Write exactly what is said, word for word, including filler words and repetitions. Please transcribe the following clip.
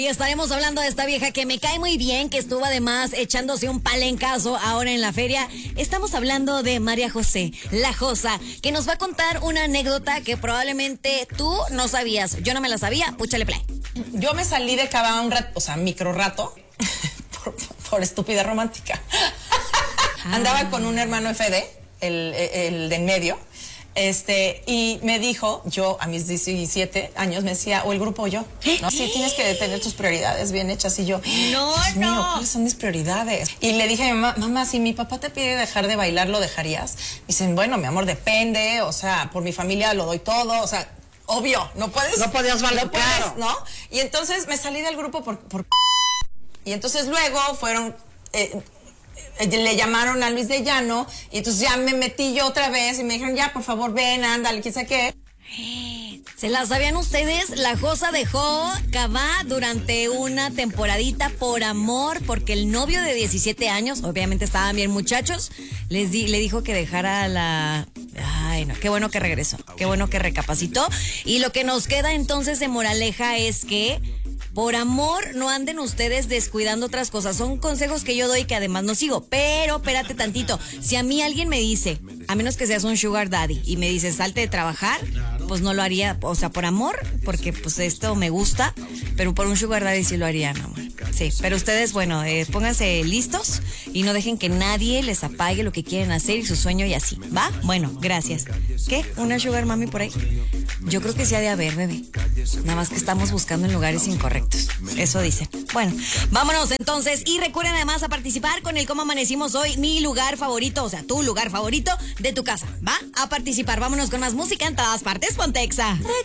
Y estaremos hablando de esta vieja que me cae muy bien, que estuvo además echándose un palencazo ahora en la feria. Estamos hablando de María José, la Josa, que nos va a contar una anécdota que probablemente tú no sabías. Yo no me la sabía, púchale play. Yo me salí de Cava un rato, o sea, micro rato, por, por estúpida romántica. Ah. Andaba con un hermano F D, el, el de en medio. Este, y me dijo, yo a mis diecisiete años me decía, o el grupo o yo, ¿no? Sí, tienes que tener tus prioridades bien hechas. Y yo, no, Dios no. mío, ¿cuáles son mis prioridades? Y le dije a mi mamá, mamá, si mi papá te pide dejar de bailar, ¿lo dejarías? Me dicen, bueno, mi amor, depende, o sea, por mi familia lo doy todo, o sea, obvio, no puedes. No podías bailar, no puedes, claro. ¿no? Y entonces me salí del grupo por, por y entonces luego fueron... Eh, le llamaron a Luis de Llano y entonces ya me metí yo otra vez y me dijeron, ya, por favor, ven, ándale, quién sabe qué. ¿Se la sabían ustedes? La Josa dejó Cava durante una temporadita por amor, porque el novio de diecisiete años, obviamente estaban bien muchachos, les di, le dijo que dejara la... Ay, no, qué bueno que regresó, qué bueno que recapacitó. Y lo que nos queda entonces de moraleja es que por amor no anden ustedes descuidando otras cosas. Son consejos que yo doy que además no sigo. Pero espérate tantito. Si a mí alguien me dice, a menos que seas un sugar daddy, y me dice salte de trabajar, pues no lo haría. O sea, por amor, porque pues esto me gusta. Pero por un sugar daddy sí lo haría, mi amor. Sí, pero ustedes, bueno, eh, pónganse listos y no dejen que nadie les apague lo que quieren hacer y su sueño y así. ¿Va? Bueno, gracias. ¿Qué? ¿Una sugar mami por ahí? Yo creo que sí ha de haber, bebé. Nada más que estamos buscando en lugares incorrectos. Eso dicen. Bueno, vámonos entonces. Y recuerden además a participar con el Cómo Amanecimos Hoy, mi lugar favorito, o sea, tu lugar favorito de tu casa. ¿Va? A participar. Vámonos con más música en todas partes. Ponte Exa.